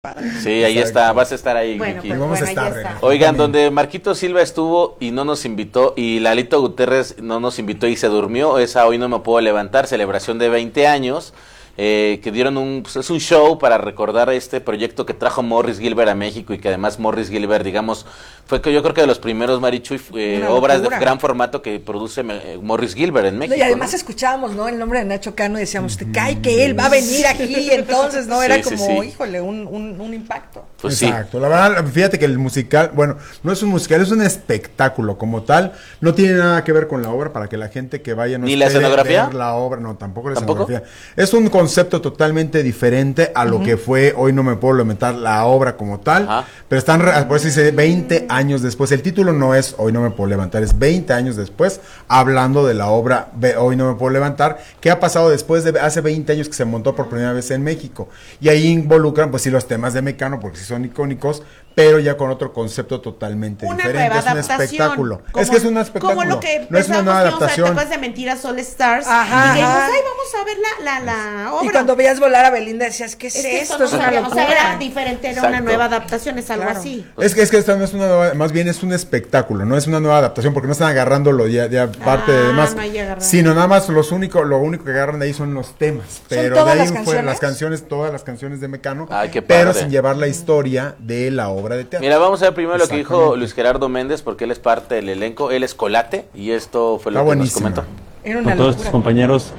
Sí, ahí está, vas a estar ahí, Bueno, Vicky. pues Vamos a bueno, estar, ya está. Oigan, donde Marquito Silva estuvo y no nos invitó, y Lalito Gutiérrez no nos invitó y se durmió, esa Hoy No Me Puedo Levantar, celebración de 20 años, que dieron pues es un show para recordar este proyecto que trajo Morris Gilbert a México, y que además Morris Gilbert, digamos, fue que yo creo que de los primeros, Marichuy, obras de gran formato que produce Morris Gilbert en México. Y además escuchábamos, ¿no? El nombre de Nacho Cano y decíamos, te cae que él va a venir aquí, entonces, ¿no? Era como, híjole, un impacto. Pues exacto, la verdad, fíjate que el musical, bueno, no es un musical, es un espectáculo como tal, no tiene nada que ver con la obra, para que la gente que vaya no ¿Ni la escenografía? Ver la obra, no, tampoco la escenografía. Es un concepto totalmente diferente a lo que fue Hoy No Me Puedo Levantar, la obra como tal, pero están, por eso dice 20 años después, el título no es Hoy No Me Puedo Levantar, es 20 años después, hablando de la obra Hoy No Me Puedo Levantar, que ha pasado después de hace 20 años que se montó por primera vez en México, y ahí involucran, pues sí, los temas de Mecano, porque sí son icónicos, pero ya con otro concepto totalmente diferente. Es un espectáculo. Como, es que es un espectáculo. Como lo que no es una nueva adaptación. ¿Te acuerdas de Mentiras All Stars? Ajá. Y dijimos, ay, vamos a ver la obra. Y cuando veías volar a Belinda decías, ¿qué es esto? Es una locura. O sea, era diferente, era una nueva adaptación, es algo así. Es que esta no es una nueva, más bien es un espectáculo, no es una nueva adaptación, porque no están agarrándolo ya parte de demás, sino nada más lo único que agarran de ahí son los temas, pero de ahí fueron las canciones, todas las canciones de Mecano, pero sin llevar la historia de la obra de teatro. Mira, vamos a ver primero lo que dijo Luis Gerardo Méndez, porque él es parte del elenco, él es Colate, y esto fue lo que nos comentó. Con todos tus compañeros,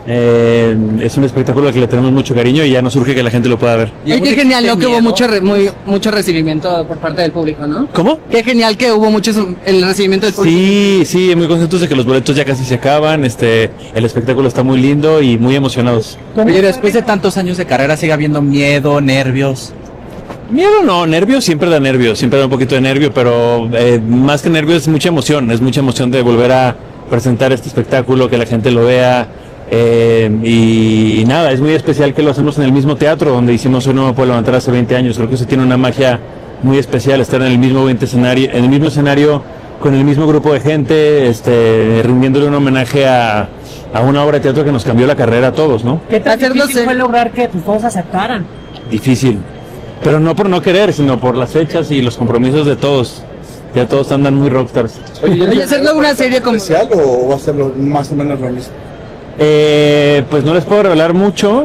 es un espectáculo al que le tenemos mucho cariño y ya nos urge que la gente lo pueda ver. Y qué genial, ¿no? Que hubo mucho recibimiento por parte del público, ¿no? ¿Cómo? Qué genial que hubo mucho el recibimiento del público. Sí, muy contentos de que los boletos ya casi se acaban, el espectáculo está muy lindo y muy emocionados. Oye, después de tantos años de carrera, ¿sigue habiendo miedo, nervios? Miedo no, nervios siempre da un poquito de nervio, pero más que nervio es mucha emoción de volver a presentar este espectáculo, que la gente lo vea, y nada, es muy especial que lo hacemos en el mismo teatro donde hicimos Hoy No Me Puedo Levantar hace 20 años, creo que eso tiene una magia muy especial, estar en el mismo escenario, con el mismo grupo de gente, rindiéndole un homenaje a una obra de teatro que nos cambió la carrera a todos, ¿no? ¿Qué tan difícil fue lograr que todos aceptaran? Difícil. Pero no por no querer, sino por las fechas y los compromisos de todos. Ya todos andan muy rockstars. Oye, ¿hacerlo una serie comercial o va a hacerlo más o menos lo mismo? Pues no les puedo revelar mucho,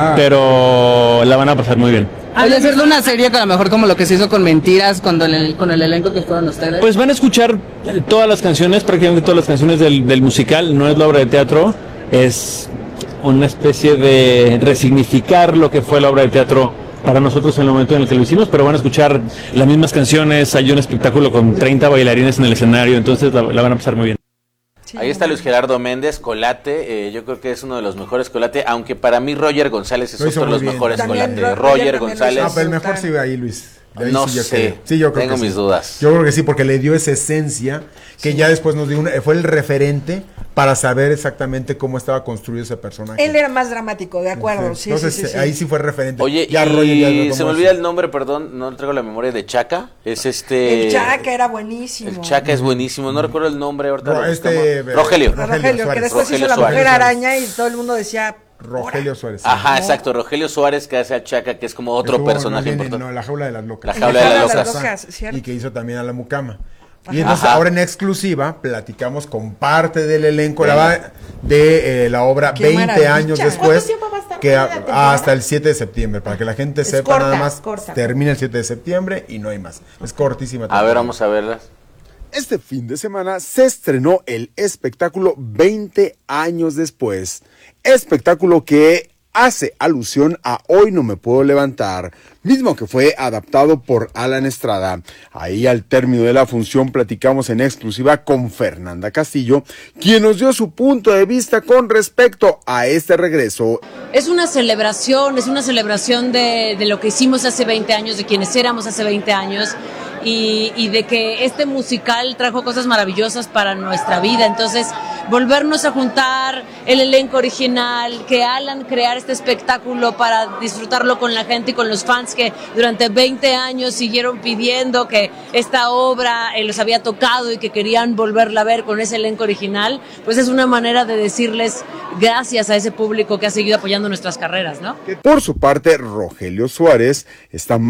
pero la van a pasar muy bien. Oye, hacerlo una serie que a lo mejor como lo que se hizo con Mentiras, con el elenco que fueron ustedes. Pues van a escuchar todas las canciones, prácticamente todas las canciones del musical, no es la obra de teatro, es una especie de resignificar lo que fue la obra de teatro para nosotros en el momento en el que lo hicimos, pero van a escuchar las mismas canciones, hay un espectáculo con 30 bailarines en el escenario, entonces la van a pasar muy bien. Sí, ahí está Luis Gerardo Méndez, Colate, yo creo que es uno de los mejores Colate, aunque para mí Roger González es otro de los mejores Colate. Roger González. Pero el mejor sí ve ahí, Luis. No sé, yo creo tengo que mis dudas. Yo creo que sí, porque le dio esa esencia que ya después nos dio, fue el referente para saber exactamente cómo estaba construido ese personaje. Él era más dramático, de acuerdo. Sí, entonces ahí sí fue referente. Oye, ya y se me olvida el nombre, perdón, no traigo la memoria de Chaca. Es El Chaca era buenísimo. El Chaca es buenísimo, no recuerdo el nombre ahorita. Rogelio, que después hizo La Mujer Araña y todo el mundo decía... Rogelio Suárez. Ajá, exacto, Rogelio Suárez, que hace a Chaca, que es como otro personaje importante. No, La Jaula de las Locas. La Jaula de las Locas, ¿cierto? Y que hizo también a La Mucama. Y entonces ahora en exclusiva platicamos con parte del elenco de la obra 20 años después. ¿Cuánto tiempo va a estar? Que hasta el 7 de septiembre, para que la gente sepa nada más. Termina el 7 de septiembre y no hay más. Es cortísima. A ver, vamos a verlas. Este fin de semana se estrenó el espectáculo 20 años después. Espectáculo que hace alusión a Hoy No Me Puedo Levantar, mismo que fue adaptado por Alan Estrada. Ahí al término de la función platicamos en exclusiva con Fernanda Castillo, quien nos dio su punto de vista con respecto a este regreso. Es una celebración de lo que hicimos hace 20 años, de quienes éramos hace 20 años. Y de que este musical trajo cosas maravillosas para nuestra vida, entonces volvernos a juntar el elenco original, que Alan crear este espectáculo para disfrutarlo con la gente y con los fans que durante 20 años siguieron pidiendo que esta obra los había tocado y que querían volverla a ver con ese elenco original, pues es una manera de decirles gracias a ese público que ha seguido apoyando nuestras carreras, ¿no? Por su parte, Rogelio Suárez está